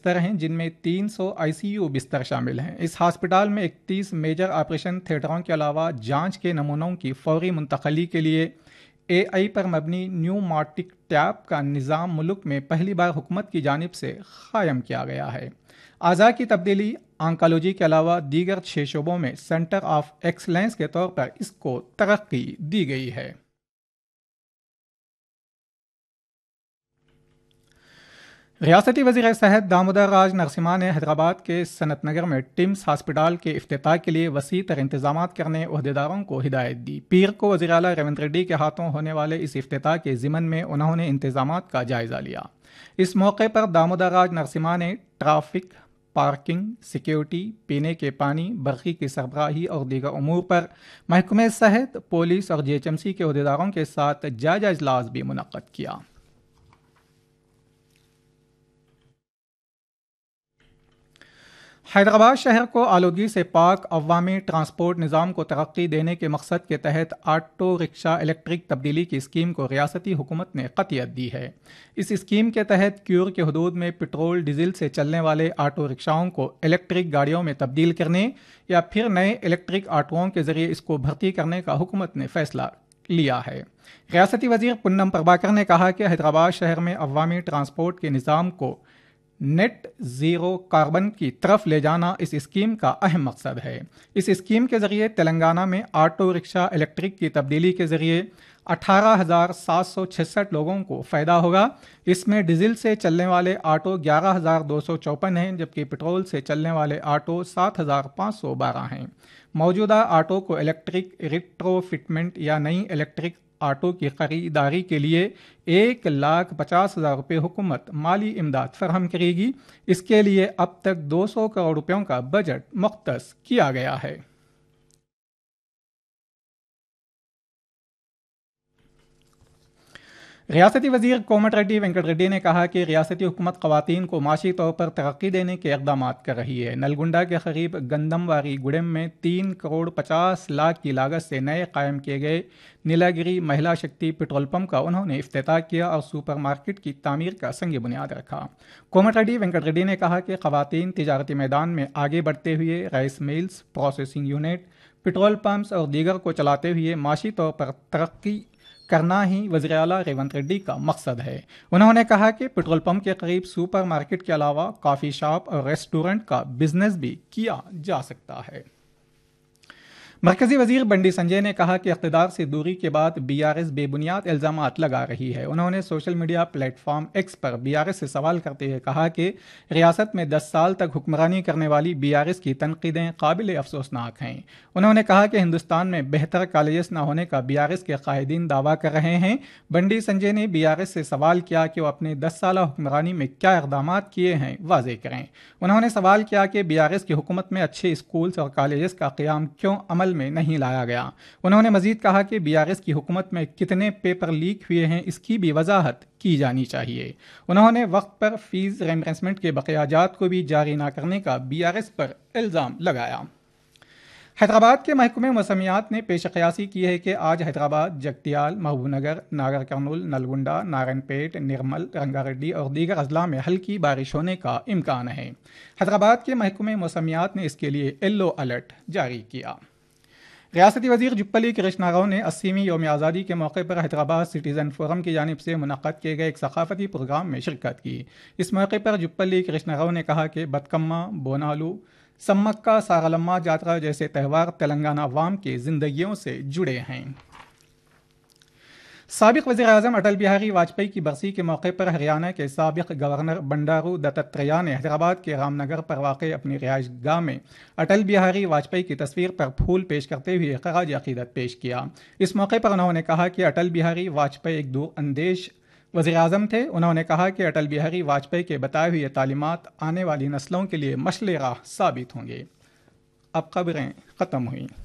بستر ہیں جن میں 300 ICU بستر شامل ہیں۔ اس ہسپتال میں 31 میجر آپریشن تھیٹروں کے علاوہ جانچ کے نمونوں کی فوری منتقلی کے لیے AI پر مبنی نیوماٹک ٹیپ کا نظام ملک میں پہلی بار حکومت کی جانب سے قائم کیا گیا ہے۔ اعضاء کی تبدیلی آنکالوجی کے علاوہ دیگر 6 شعبوں میں سینٹر آف ایکسلنس کے طور پر اس کو ترقی دی گئی ہے۔ ریاستی وزیر صحت دامودر راج نرسمہا نے حیدرآباد کے صنعت نگر میں ٹمس ہسپتال کے افتتاح کے لیے وسیع تر انتظامات کرنے عہدیداروں کو ہدایت دی۔ پیر کو وزیر اعلیٰ ریونت ریڈی کے ہاتھوں ہونے والے اس افتتاح کے ضمن میں انہوں نے انتظامات کا جائزہ لیا۔ اس موقع پر دامودر راج نرسمہا نے ٹریفک، پارکنگ، سیکیورٹی، پینے کے پانی، برقی کی سربراہی اور دیگر امور پر محکمہ صحت، پولیس اور GHMC کے عہدیداروں کے ساتھ جائزہ اجلاس بھی منعقد کیا۔ حیدرآباد شہر کو آلودگی سے پاک عوامی ٹرانسپورٹ نظام کو ترقی دینے کے مقصد کے تحت آٹو رکشہ الیکٹرک تبدیلی کی اسکیم کو ریاستی حکومت نے قطعیت دی ہے۔ اس اسکیم کے تحت کیور کے حدود میں پٹرول ڈیزل سے چلنے والے آٹو رکشاؤں کو الیکٹرک گاڑیوں میں تبدیل کرنے یا پھر نئے الیکٹرک آٹوؤں کے ذریعے اس کو بھرتی کرنے کا حکومت نے فیصلہ لیا ہے۔ ریاستی وزیر پونم پربھاکر نے کہا کہ حیدرآباد شہر میں عوامی ٹرانسپورٹ کے نظام کو نیٹ زیرو کاربن کی طرف لے جانا اس اسکیم کا اہم مقصد ہے۔ اس اسکیم کے ذریعے تلنگانہ میں آٹو رکشہ الیکٹرک کی تبدیلی کے ذریعے 18,766 لوگوں کو فائدہ ہوگا۔ اس میں ڈیزل سے چلنے والے آٹو 11,254 ہیں جبکہ پٹرول سے چلنے والے آٹو 7,512 ہیں۔ موجودہ آٹو کو الیکٹرک ریٹرو فٹمنٹ یا نئی الیکٹرک آٹو کی خریداری کے لیے 1,50,000 روپے حکومت مالی امداد فراہم کرے گی۔ اس کے لیے اب تک 200 کروڑ روپیوں کا بجٹ مختص کیا گیا ہے۔ ریاستی وزیر کومٹ ریڈی وینکٹ ریڈی نے کہا کہ ریاستی حکومت خواتین کو معاشی طور پر ترقی دینے کے اقدامات کر رہی ہے۔ نلگنڈا کے قریب گندم واری گوڑم میں 3,50,00,000 کی لاگت سے نئے قائم کیے گئے نیلاگری مہیلا شکتی پٹرول پمپ کا انہوں نے افتتاح کیا اور سپر مارکیٹ کی تعمیر کا سنگ بنیاد رکھا۔ کومٹ ریڈی وینکٹ ریڈی نے کہا کہ خواتین تجارتی میدان میں آگے بڑھتے ہوئے rice mills, processing unit, petrol pumps اور دیگر کو چلاتے ہوئے معاشی طور پر ترقی کرنا ہی وزیر اعلیٰ ریونت ریڈی کا مقصد ہے۔ انہوں نے کہا کہ پٹرول پمپ کے قریب سپر مارکیٹ کے علاوہ کافی شاپ اور ریسٹورنٹ کا بزنس بھی کیا جا سکتا ہے۔ مرکزی وزیر بنڈی سنجے نے کہا کہ اقتدار سے دوری کے بعد BRS بے بنیاد الزامات لگا رہی ہے۔ انہوں نے social media plate form x پر BRS سے سوال کرتے ہوئے کہا کہ ریاست میں 10 سال تک حکمرانی کرنے والی BRS کی تنقیدیں قابل افسوسناک ہیں۔ انہوں نے کہا کہ ہندوستان میں بہتر کالجز نہ ہونے کا BRS کے قائدین دعویٰ کر رہے ہیں۔ بنڈی سنجے نے BRS سے سوال کیا کہ وہ اپنے 10 سالہ حکمرانی میں کیا اقدامات کیے ہیں واضح کریں۔ انہوں نے سوال کیا کہ BRS کی حکومت میں اچھے اسکولز اور کالجز کا قیام کیوں عمل میں نہیں لایا گیا۔ انہوں نے مزید کہا کہ BRS کی حکومت میں کتنے پیپر لیک ہوئے ہیں اس کی بھی وضاحت کی جانی چاہیے۔ انہوں نے وقت پر فیس ریمبرسمنٹ کے بقیہ جات کو بھی جاری نہ کرنے کا BRS پر الزام لگایا۔ حیدرآباد کے محکمہ موسمیات نے پیش قیاسی کی ہے کہ آج حیدرآباد، جگتیال، محبوب نگر، ناگر کرنول، نلگنڈا، نارائن پیٹ، نرمل، رنگا ریڈی اور دیگر اضلاع میں ہلکی بارش ہونے کا امکان ہے۔ حیدرآباد کے محکمہ موسمیات نے اس کے لیے یلو الرٹ جاری کیا۔ ریاستی وزیر جپلی کرشنا راؤ نے 80ویں یوم آزادی کے موقع پر حیدرآباد سٹیزن فورم کی جانب سے منعقد کیے گئے ایک ثقافتی پروگرام میں شرکت کی۔ اس موقع پر جپلی کرشنا راؤ نے کہا کہ بتکما، بونالو، سمکا سارالما جاترا جیسے تہوار تلنگانہ عوام کی زندگیوں سے جڑے ہیں۔ سابق وزیر اعظم اٹل بہاری واجپئی کی برسی کے موقع پر ہریانہ کے سابق گورنر بنڈارو دتاتریہ نے حیدرآباد کے رام نگر پر واقع اپنی رہائش گاہ میں اٹل بہاری واجپئی کی تصویر پر پھول پیش کرتے ہوئے خراج عقیدت پیش کیا۔ اس موقع پر انہوں نے کہا کہ اٹل بہاری واجپئی ایک دور اندیش وزیر اعظم تھے۔ انہوں نے کہا کہ اٹل بہاری واجپئی کے بتائے ہوئے تعلیمات آنے والی نسلوں کے لیے مشعل راہ ثابت ہوں گے۔ اب خبریں ختم ہوئیں۔